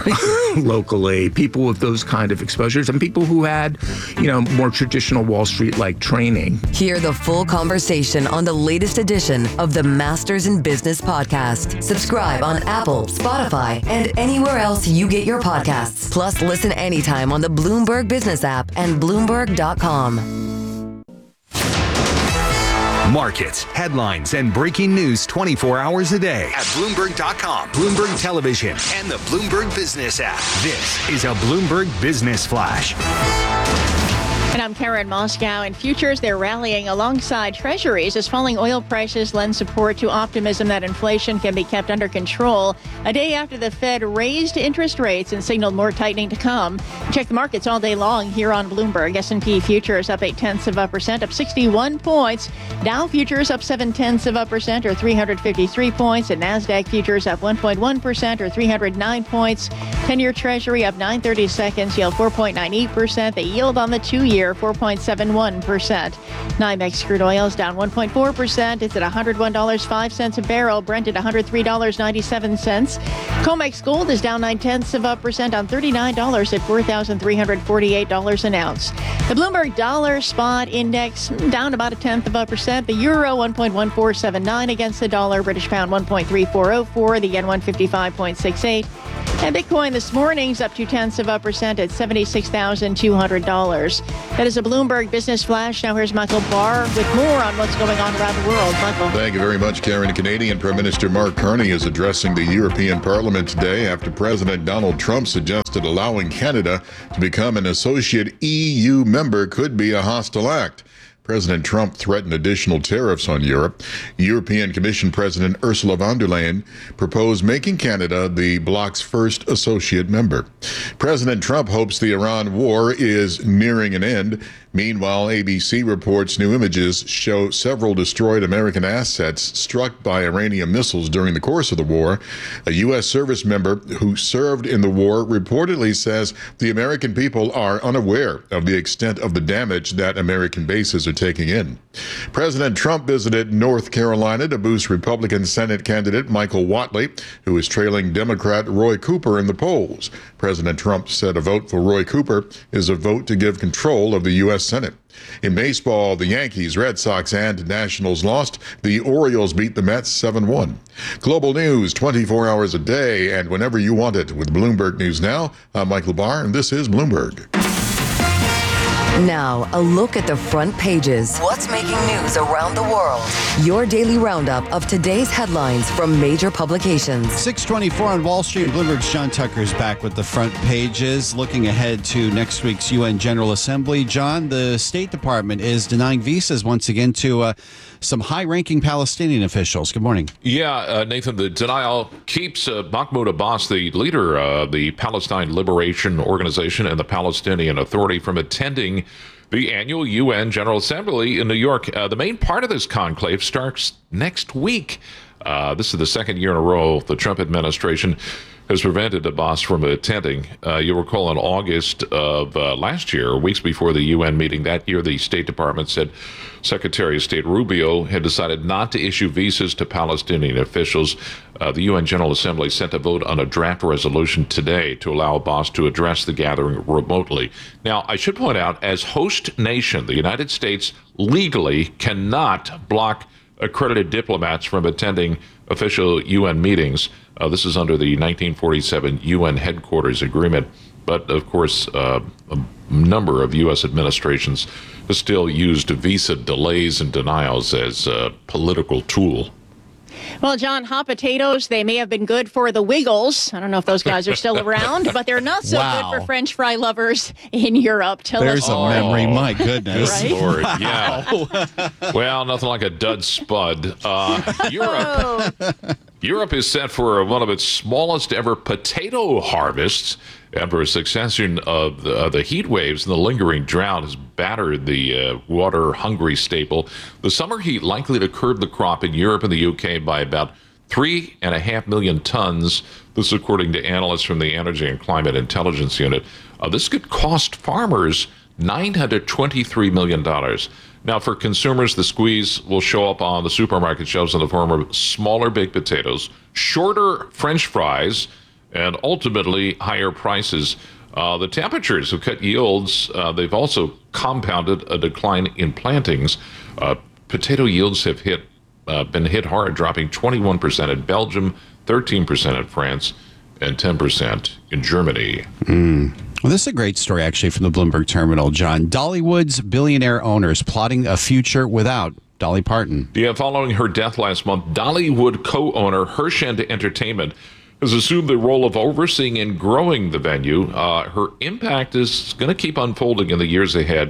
locally, people with those kind of exposures, and people who had, you know, more traditional Wall Street-like training. Hear the full conversation on the latest edition of the Masters in Business podcast. Subscribe on Apple, Spotify, and anywhere else you get your podcasts. Plus, listen anytime on the Bloomberg Business app and bloomberg dot com. Markets, headlines, and breaking news twenty-four hours a day at Bloomberg dot com, Bloomberg Television, and the Bloomberg Business app. This is a Bloomberg Business Flash. And I'm Karen Moscow. In futures, they're rallying alongside treasuries as falling oil prices lend support to optimism that inflation can be kept under control a day after the Fed raised interest rates and signaled more tightening to come. Check the markets all day long here on Bloomberg. S and P futures up eight tenths of a percent, up sixty-one points. Dow futures up seven tenths of a percent, or three hundred fifty-three points. And NASDAQ futures up one point one percent, or three hundred nine points. ten-year Treasury up nine thirty-seconds, yield four point nine eight percent. The yield on the two-year four point seven one percent. NYMEX crude oil is down one point four percent. It's at one hundred one dollars and five cents a barrel. Brent at one hundred three dollars and ninety-seven cents. COMEX gold is down nine tenths of a percent on thirty-nine dollars at four thousand three hundred forty-eight dollars an ounce. The Bloomberg Dollar Spot Index down about a tenth of a percent. The euro one point one four seven nine against the dollar. British pound one point three four oh four. The yen one fifty-five point six eight. And Bitcoin this morning's up two tenths of a percent at seventy-six thousand two hundred dollars. That is a Bloomberg Business Flash. Now here's Michael Barr with more on what's going on around the world. Michael. Thank you very much, Karen. Canadian Prime Minister Mark Carney is addressing the European Parliament today after President Donald Trump suggested allowing Canada to become an associate E U member could be a hostile act. President Trump threatened additional tariffs on Europe. European Commission President Ursula von der Leyen proposed making Canada the bloc's first associate member. President Trump hopes the Iran war is nearing an end. Meanwhile, A B C reports new images show several destroyed American assets struck by Iranian missiles during the course of the war. A U S service member who served in the war reportedly says the American people are unaware of the extent of the damage that American bases are taking in. President Trump visited North Carolina to boost Republican Senate candidate Michael Whatley, who is trailing Democrat Roy Cooper in the polls. President Trump said a vote for Roy Cooper is a vote to give control of the U S Senate. In baseball, the Yankees, Red Sox, and Nationals lost. The Orioles beat the Mets seven one. Global news twenty-four hours a day and whenever you want it with Bloomberg News Now. I'm Michael Barr, and this is Bloomberg. Now, a look at the front pages. What's making news around the world? Your daily roundup of today's headlines from major publications. six twenty-four on Wall Street. Bloomberg's John Tucker's back with the front pages. Looking ahead to next week's U N General Assembly. John, the State Department is denying visas once again to uh, some high-ranking Palestinian officials. Good morning. Yeah, uh, Nathan, the denial keeps uh, Mahmoud Abbas, the leader of the Palestine Liberation Organization and the Palestinian Authority, from attending the annual U N General Assembly in New York. Uh, the main part of this conclave starts next week. Uh, this is the second year in a row the Trump administration has prevented Abbas from attending. Uh, you'll recall in August of uh, last year, weeks before the U N meeting that year, the State Department said Secretary of State Rubio had decided not to issue visas to Palestinian officials. Uh, the U N General Assembly sent a vote on a draft resolution today to allow Abbas to address the gathering remotely. Now, I should point out, as host nation, the United States legally cannot block accredited diplomats from attending official U N meetings. Uh, this is under the nineteen forty-seven U N Headquarters Agreement. But, of course, uh, a number of U S administrations have still used visa delays and denials as a political tool. Well, John, hot potatoes, they may have been good for the Wiggles. I don't know if those guys are still around, but they're not so Wow. good for French fry lovers in Europe. Tell There's us a more. memory. My goodness. Right? Lord, yeah. Well, nothing like a dud spud. Uh, Europe, Europe is set for one of its smallest ever potato harvests after a succession of the, uh, the heat waves and the lingering drought has battered the uh, water-hungry staple. The summer heat likely to curb the crop in Europe and the U K by about three and a half million tons. This is according to analysts from the Energy and Climate Intelligence Unit. Uh, this could cost farmers nine hundred twenty-three million dollars. Now, for consumers, the squeeze will show up on the supermarket shelves in the form of smaller baked potatoes, shorter French fries, and ultimately higher prices. Uh, the temperatures have cut yields. Uh, they've also compounded a decline in plantings. Uh, potato yields have hit uh, been hit hard, dropping twenty-one percent in Belgium, thirteen percent in France, and ten percent in Germany. Mm. Well, this is a great story, actually, from the Bloomberg Terminal, John. Dollywood's billionaire owners plotting a future without Dolly Parton. Yeah, following her death last month, Dollywood co-owner Herschend Entertainment has assumed the role of overseeing and growing the venue. Uh, her impact is going to keep unfolding in the years ahead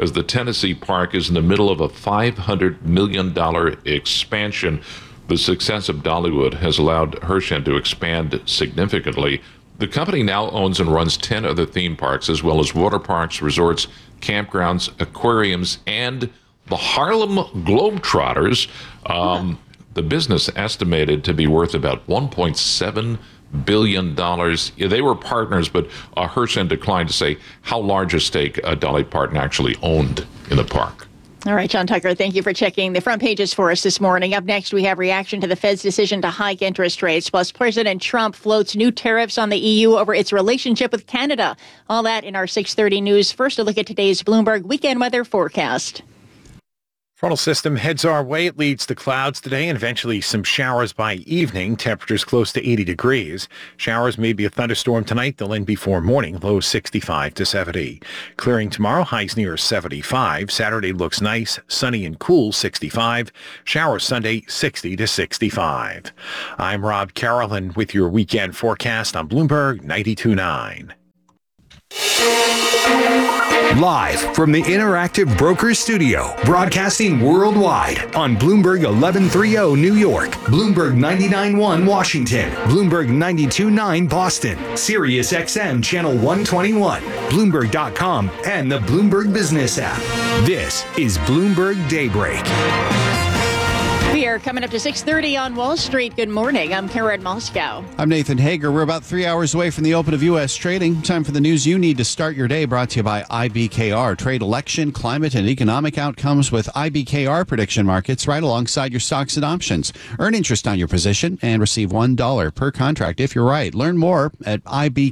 as the Tennessee park is in the middle of a five hundred million dollars expansion. The success of Dollywood has allowed Herschend to expand significantly. The company now owns and runs ten other theme parks, as well as water parks, resorts, campgrounds, aquariums, and the Harlem Globetrotters. Um, the business estimated to be worth about one point seven billion dollars. Yeah, they were partners, but uh, Herschend declined to say how large a stake uh, Dolly Parton actually owned in the park. All right, John Tucker, thank you for checking the front pages for us this morning. Up next, we have reaction to the Fed's decision to hike interest rates, plus President Trump floats new tariffs on the E U over its relationship with Canada. All that in our six thirty news. First, a look at today's Bloomberg weekend weather forecast. Frontal system heads our way. It leads to clouds today and eventually some showers by evening. Temperatures close to eighty degrees. Showers may be a thunderstorm tonight. They'll end before morning. Lows sixty-five to seventy. Clearing tomorrow. Highs near seventy-five. Saturday looks nice, sunny and cool, sixty-five. Showers Sunday, sixty to sixty-five. I'm Rob Carolan with your weekend forecast on Bloomberg ninety-two point nine. Live from the Interactive Brokers Studio, broadcasting worldwide on Bloomberg eleven thirty New York, Bloomberg ninety-nine point one Washington, Bloomberg ninety-two point nine Boston, Sirius X M Channel one twenty-one, Bloomberg dot com, and the Bloomberg Business app. This is Bloomberg Daybreak. We are coming up to six thirty on Wall Street. Good morning. I'm Karen Moscow. I'm Nathan Hager. We're about three hours away from the open of U S trading. Time for the news you need to start your day, brought to you by I B K R. Trade election, climate, and economic outcomes with I B K R prediction markets right alongside your stocks and options. Earn interest on your position and receive one dollar per contract if you're right. Learn more at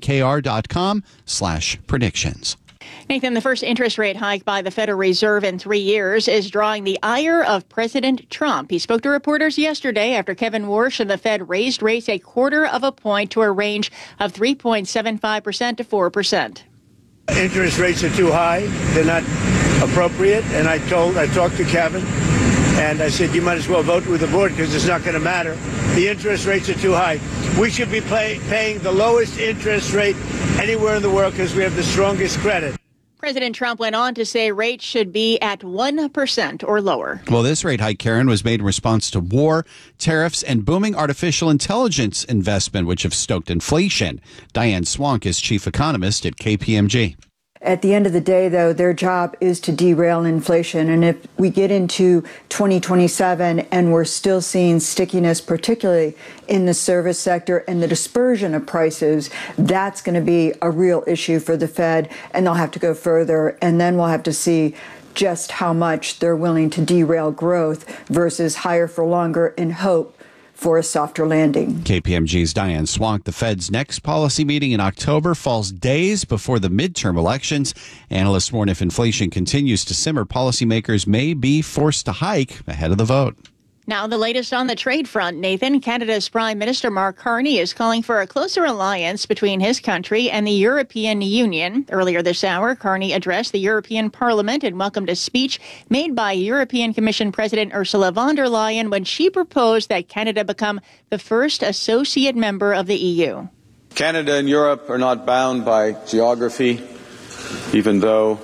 ibkr.com slash predictions. Nathan, the first interest rate hike by the Federal Reserve in three years is drawing the ire of President Trump. He spoke to reporters yesterday after Kevin Warsh and the Fed raised rates a quarter of a point to a range of three point seven five percent to four percent. Interest rates are too high. They're not appropriate. And I told, I talked to Kevin, and I said, you might as well vote with the board because it's not going to matter. The interest rates are too high. We should be pay, paying the lowest interest rate anywhere in the world because we have the strongest credit. President Trump went on to say rates should be at one percent or lower. Well, this rate hike, Karen, was made in response to war, tariffs, and booming artificial intelligence investment, which have stoked inflation. Diane Swank is chief economist at K P M G. At the end of the day, though, their job is to derail inflation. And if we get into twenty twenty-seven and we're still seeing stickiness, particularly in the service sector and the dispersion of prices, that's going to be a real issue for the Fed. And they'll have to go further. And then we'll have to see just how much they're willing to derail growth versus higher for longer in hope for a softer landing. K P M G's Diane Swank. The Fed's next policy meeting in October falls days before the midterm elections. Analysts warn if inflation continues to simmer, policymakers may be forced to hike ahead of the vote. Now, the latest on the trade front, Nathan. Canada's Prime Minister Mark Carney is calling for a closer alliance between his country and the European Union. Earlier this hour, Carney addressed the European Parliament and welcomed a speech made by European Commission President Ursula von der Leyen when she proposed that Canada become the first associate member of the E U. Canada and Europe are not bound by geography, even though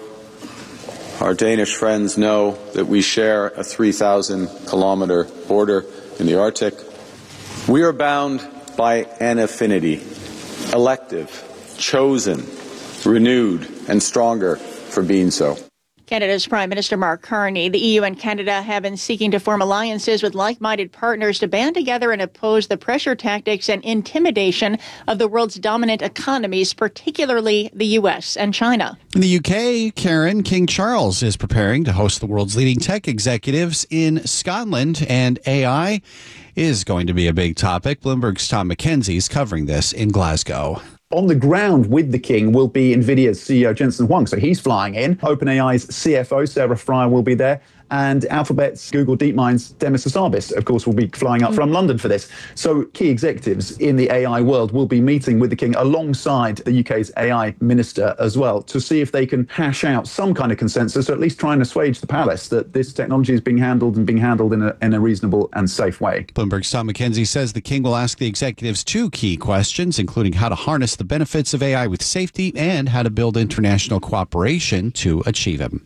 our Danish friends know that we share a three thousand kilometer border in the Arctic. We are bound by an affinity, elective, chosen, renewed, and stronger for being so. Canada's Prime Minister Mark Carney. The E U and Canada have been seeking to form alliances with like-minded partners to band together and oppose the pressure tactics and intimidation of the world's dominant economies, particularly the U S and China. In the U K, Karen, King Charles is preparing to host the world's leading tech executives in Scotland, and A I is going to be a big topic. Bloomberg's Tom McKenzie is covering this in Glasgow. On the ground with the king will be NVIDIA's C E O Jensen Huang, so he's flying in. OpenAI's C F O Sarah Fryer will be there, and Alphabet's Google DeepMind's Demis Hassabis, of course, will be flying up from London for this. So key executives in the A I world will be meeting with the king alongside the U K's A I minister as well to see if they can hash out some kind of consensus, or at least try and assuage the palace that this technology is being handled and being handled in a, in a reasonable and safe way. Bloomberg's Tom McKenzie says the king will ask the executives two key questions, including how to harness the benefits of A I with safety and how to build international cooperation to achieve them.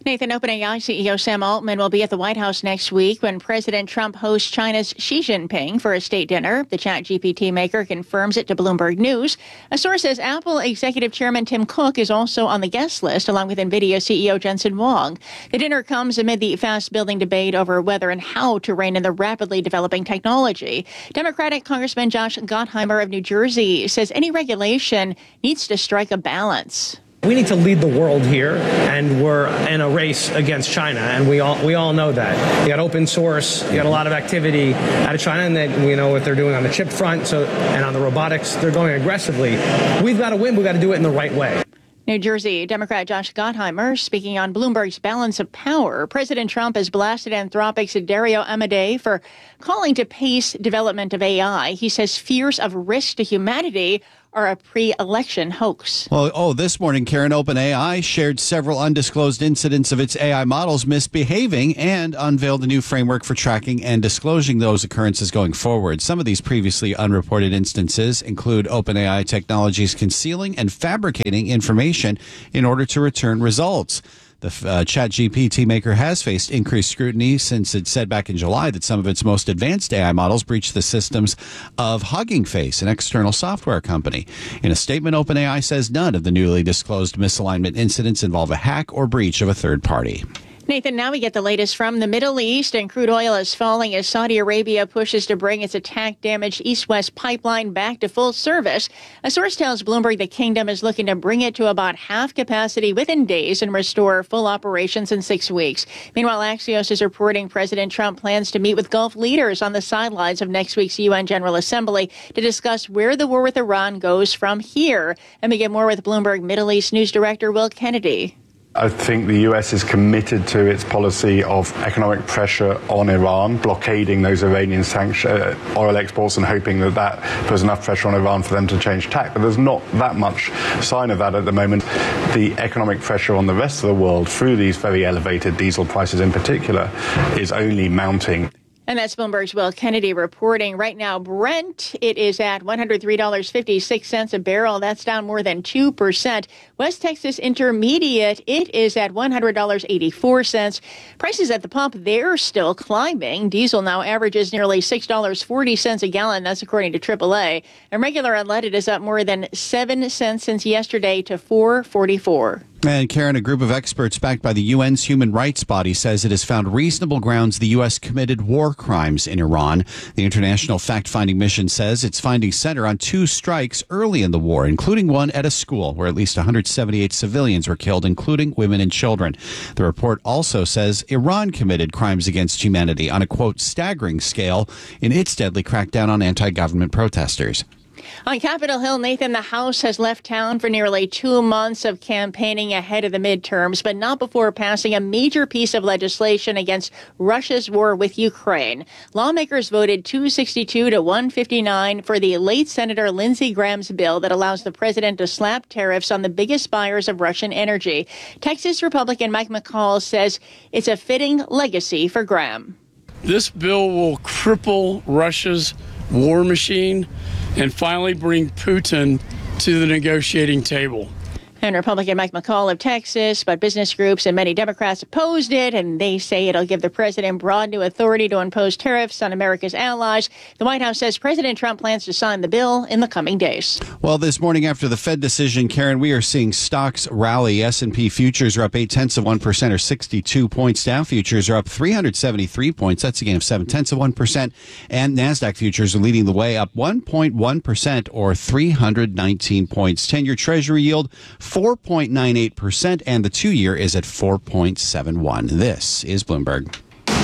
Nathan, OpenAI C E O Sam Altman will be at the White House next week when President Trump hosts China's Xi Jinping for a state dinner. The ChatGPT maker confirms it to Bloomberg News. A source says Apple Executive Chairman Tim Cook is also on the guest list, along with NVIDIA C E O Jensen Huang. The dinner comes amid the fast-building debate over whether and how to rein in the rapidly developing technology. Democratic Congressman Josh Gottheimer of New Jersey says any regulation needs to strike a balance. We need to lead the world here, and we're in a race against China, and we all we all know that. You got open source, you got a lot of activity out of China, and then we know what they're doing on the chip front, so and on the robotics, they're going aggressively. We've got to win. We've got to do it in the right way. New Jersey Democrat Josh Gottheimer speaking on Bloomberg's Balance of Power. President Trump has blasted Anthropic's Dario Amodei for calling to pace development of A I. He says fears of risk to humanity are a pre-election hoax. Well, oh, this morning, Karen, OpenAI shared several undisclosed incidents of its A I models misbehaving and unveiled a new framework for tracking and disclosing those occurrences going forward. Some of these previously unreported instances include OpenAI Technologies concealing and fabricating information in order to return results. The uh, ChatGPT maker has faced increased scrutiny since it said back in July that some of its most advanced A I models breached the systems of Hugging Face, an external software company. In a statement, OpenAI says none of the newly disclosed misalignment incidents involve a hack or breach of a third party. Nathan, now we get the latest from the Middle East, and crude oil is falling as Saudi Arabia pushes to bring its attack-damaged East-West pipeline back to full service. A source tells Bloomberg the kingdom is looking to bring it to about half capacity within days and restore full operations in six weeks. Meanwhile, Axios is reporting President Trump plans to meet with Gulf leaders on the sidelines of next week's U N General Assembly to discuss where the war with Iran goes from here. And we get more with Bloomberg Middle East News Director Will Kennedy. I think the U S is committed to its policy of economic pressure on Iran, blockading those Iranian sanction, uh, oil exports and hoping that that puts enough pressure on Iran for them to change tack. But there's not that much sign of that at the moment. The economic pressure on the rest of the world through these very elevated diesel prices in particular is only mounting. And that's Bloomberg's Will Kennedy reporting. Right now, Brent, it is at one hundred three dollars and fifty-six cents a barrel. That's down more than two percent. West Texas Intermediate, it is at one hundred dollars and eighty-four cents. Prices at the pump, they're still climbing. Diesel now averages nearly six dollars and forty cents a gallon. That's according to triple A. And regular unleaded is up more than seven cents since yesterday to four dollars and forty-four cents. And Karen, a group of experts backed by the U N's human rights body says it has found reasonable grounds the U S committed war crimes in Iran. The international fact-finding mission says its findings center on two strikes early in the war, including one at a school where at least one hundred seventy-eight civilians were killed, including women and children. The report also says Iran committed crimes against humanity on a, quote, staggering scale in its deadly crackdown on anti-government protesters. On Capitol Hill, Nathan, the House has left town for nearly two months of campaigning ahead of the midterms, but not before passing a major piece of legislation against Russia's war with Ukraine. Lawmakers voted two sixty-two to one fifty-nine for the late Senator Lindsey Graham's bill that allows the president to slap tariffs on the biggest buyers of Russian energy. Texas Republican Mike McCall says it's a fitting legacy for Graham. This bill will cripple Russia's war machine and finally bring Putin to the negotiating table. And Republican Mike McCall of Texas, but business groups and many Democrats opposed it, and they say it'll give the president broad new authority to impose tariffs on America's allies. The White House says President Trump plans to sign the bill in the coming days. Well, this morning after the Fed decision, Karen, we are seeing stocks rally. S and P futures are up eight tenths of one percent or sixty-two points. Dow futures are up three hundred seventy-three points. That's a gain of seven tenths of one percent. And NASDAQ futures are leading the way, up one point one percent or three hundred nineteen points. ten-year Treasury yield four point nine eight percent, and the two-year is at four point seven one. This is Bloomberg.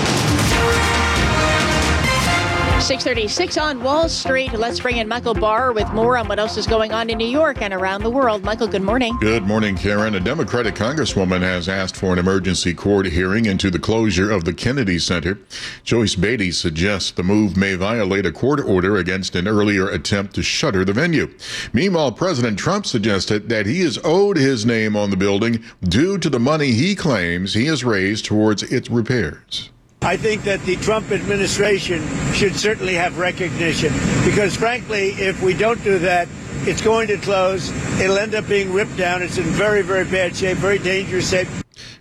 six thirty-six on Wall Street. Let's bring in Michael Barr with more on what else is going on in New York and around the world. Michael, good morning. Good morning, Karen. A Democratic congresswoman has asked for an emergency court hearing into the closure of the Kennedy Center. Joyce Beatty suggests the move may violate a court order against an earlier attempt to shutter the venue. Meanwhile, President Trump suggested that he is owed his name on the building due to the money he claims he has raised towards its repairs. I think that the Trump administration should certainly have recognition because, frankly, if we don't do that, it's going to close. It'll end up being ripped down. It's in very, very bad shape, very dangerous shape.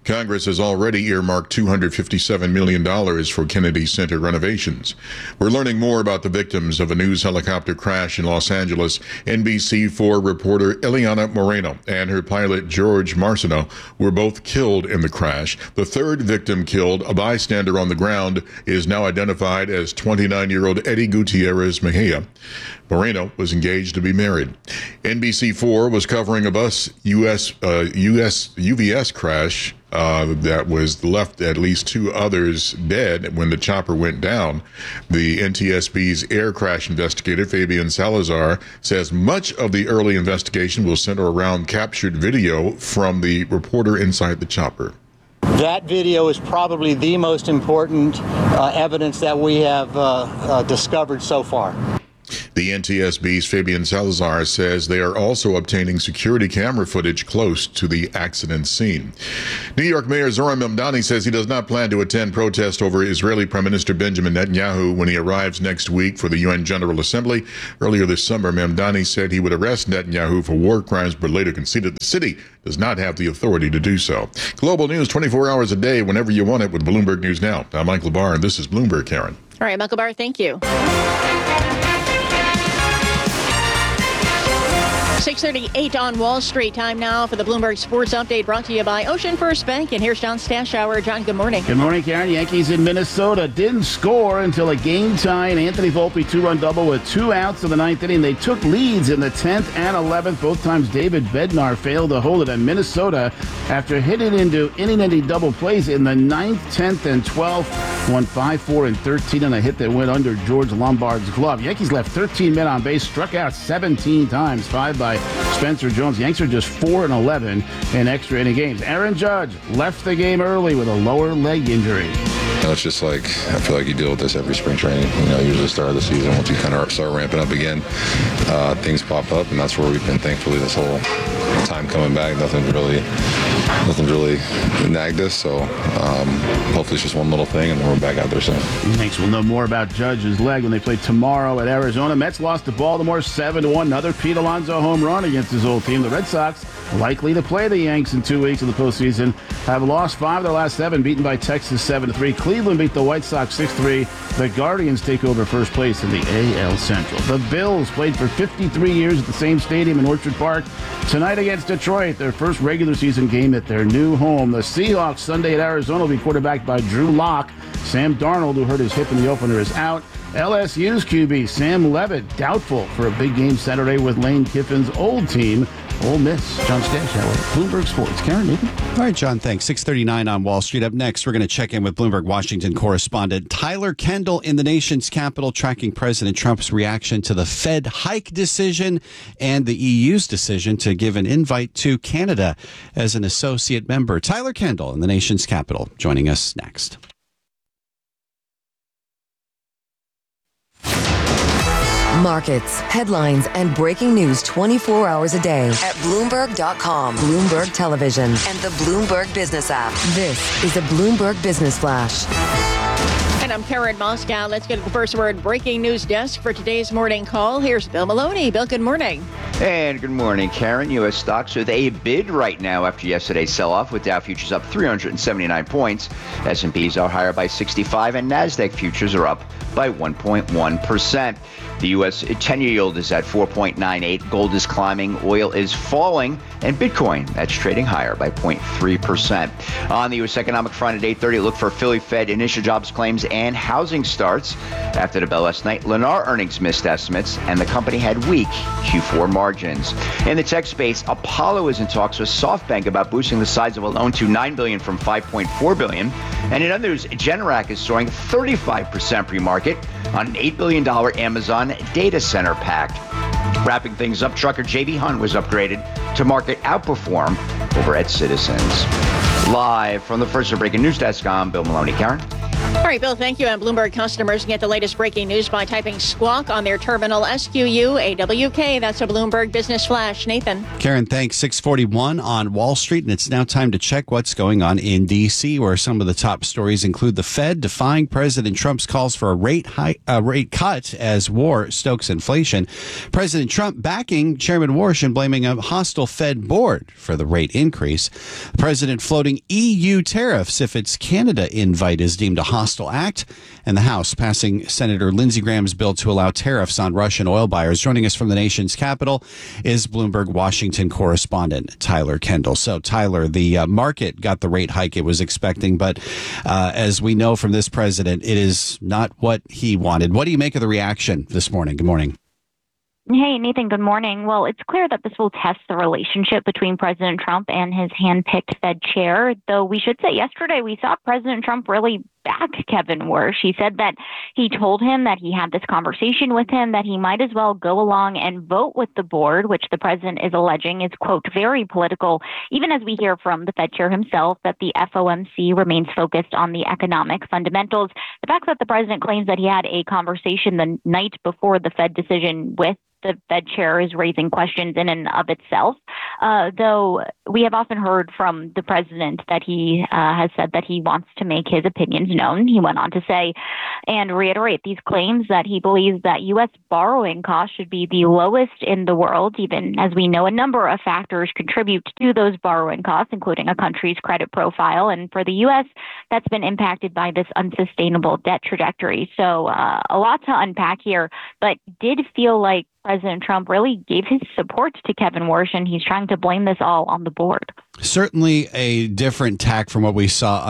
Congress has already earmarked two hundred fifty-seven million dollars for Kennedy Center renovations. We're learning more about the victims of a news helicopter crash in Los Angeles. N B C four reporter Eliana Moreno and her pilot George Marciano were both killed in the crash. The third victim killed, a bystander on the ground, is now identified as twenty-nine-year-old Eddie Gutierrez Mejia. Moreno was engaged to be married. N B C four was covering a bus U S uh, U S U V S crash uh, that was left at least two others dead when the chopper went down. The N T S B's air crash investigator, Fabian Salazar, says much of the early investigation will center around captured video from the reporter inside the chopper. That video is probably the most important uh, evidence that we have uh, uh, discovered so far. The N T S B's Fabian Salazar says they are also obtaining security camera footage close to the accident scene. New York Mayor Zoran Mamdani says he does not plan to attend protest over Israeli Prime Minister Benjamin Netanyahu when he arrives next week for the U N General Assembly. Earlier this summer, Mamdani said he would arrest Netanyahu for war crimes, but later conceded the city does not have the authority to do so. Global news twenty-four hours a day, whenever you want it, with Bloomberg News Now. I'm Michael Barr, and this is Bloomberg, Karen. All right, Michael Barr, thank you. six thirty-eight on Wall Street. Time now for the Bloomberg Sports Update, brought to you by Ocean First Bank. And here's John Stashower. John, good morning. Good morning, Karen. Yankees in Minnesota didn't score until a game tie, and Anthony Volpe two-run double with two outs in the ninth inning. They took leads in the tenth and eleventh. Both times David Bednar failed to hold it, and Minnesota, after hitting into inning-ending double plays in the ninth, tenth, and twelfth, won five, four, and thirteen on a hit that went under George Lombard's glove. Yankees left thirteen men on base, struck out seventeen times, five by Spencer Jones. Yanks are just four and eleven in extra inning games. Aaron Judge left the game early with a lower leg injury. You know, it's just like, I feel like you deal with this every spring training. You know, usually the start of the season, once you kind of start ramping up again, uh, things pop up, and that's where we've been, thankfully, this whole time coming back. Nothing's really, nothing's really nagged us, so um, hopefully it's just one little thing, and then we're back out there soon. Yanks will know more about Judge's leg when they play tomorrow at Arizona. Mets lost to Baltimore seven to one. Another Pete Alonso home run against his old team. The Red Sox, likely to play the Yanks in two weeks of the postseason, have lost five of their last seven, beaten by Texas seven to three. Cleveland beat the White Sox six three. The Guardians take over first place in the A L Central. The Bills played for fifty-three years at the same stadium in Orchard Park. Tonight against Detroit, their first regular season game at their new home. The Seahawks Sunday at Arizona will be quarterbacked by Drew Lock. Sam Darnold, who hurt his hip in the opener, is out. L S U's Q B Sam Levitt doubtful for a big game Saturday with Lane Kiffin's old team, Ole Miss. John Stashower, Bloomberg Sports. Karen, Nathan? All right, John, thanks. six thirty-nine on Wall Street. Up next, we're going to check in with Bloomberg Washington correspondent Tyler Kendall in the nation's capital, tracking President Trump's reaction to the Fed hike decision and the E U's decision to give an invite to Canada as an associate member. Tyler Kendall in the nation's capital, joining us next. Markets, headlines, and breaking news twenty-four hours a day at Bloomberg dot com, Bloomberg Television, and the Bloomberg Business app. This is a Bloomberg Business Flash. And I'm Karen Moscow. Let's get to the first word breaking news desk for today's morning call. Here's Bill Maloney. Bill, good morning. And good morning, Karen. U S stocks with a bid right now after yesterday's sell-off, with Dow futures up three hundred seventy-nine points. S and P's are higher by sixty-five, and NASDAQ futures are up by one point one percent. The U S ten-year yield is at four point nine eight. Gold is climbing, oil is falling, and Bitcoin, that's trading higher by zero point three percent. On the U S economic front at eight thirty, look for Philly Fed initial jobs claims and housing starts. After the bell last night, Lennar earnings missed estimates, and the company had weak Q four margins. In the tech space, Apollo is in talks with SoftBank about boosting the size of a loan to nine billion dollars from five point four billion dollars. And in other news, Generac is soaring thirty-five percent pre-market on an eight billion dollars Amazon data center pact. Wrapping things up, trucker J B Hunt was upgraded to market outperform over at Citizens. Live from the First Breaking News Desk, I'm Bill Maloney. Karen? All All right, Bill, thank you. And Bloomberg customers can get the latest breaking news by typing squawk on their terminal, S Q U A W K. That's a Bloomberg Business Flash. Nathan. Karen, thanks. six forty-one on Wall Street, and it's now time to check what's going on in D C, where some of the top stories include the Fed defying President Trump's calls for a rate high, uh, rate cut as war stokes inflation. President Trump backing Chairman Warsh and blaming a hostile Fed board for the rate increase. The president floating E U tariffs if its Canada invite is deemed a hostile act, and the House passing Senator Lindsey Graham's bill to allow tariffs on Russian oil buyers. Joining us from the nation's capital is Bloomberg Washington correspondent Tyler Kendall. So, Tyler, the uh, market got the rate hike it was expecting, but uh, as we know from this president, it is not what he wanted. What do you make of the reaction this morning? Good morning. Hey, Nathan, good morning. Well, it's clear that this will test the relationship between President Trump and his handpicked Fed chair, though we should say yesterday we saw President Trump really back Kevin Warsh. He said that he told him that he had this conversation with him, that he might as well go along and vote with the board, which the president is alleging is, quote, very political, even as we hear from the Fed chair himself that the F O M C remains focused on the economic fundamentals. The fact that the president claims that he had a conversation the night before the Fed decision with the Fed chair is raising questions in and of itself, uh, though we have often heard from the president that he uh, has said that he wants to make his opinions known. He went on to say and reiterate these claims that he believes that U S borrowing costs should be the lowest in the world, even as we know a number of factors contribute to those borrowing costs, including a country's credit profile. And for the U S, that's been impacted by this unsustainable debt trajectory. So uh, a lot to unpack here, but did feel like President Trump really gave his support to Kevin Warsh, and he's trying to blame this all on the board. Certainly a different tack from what we saw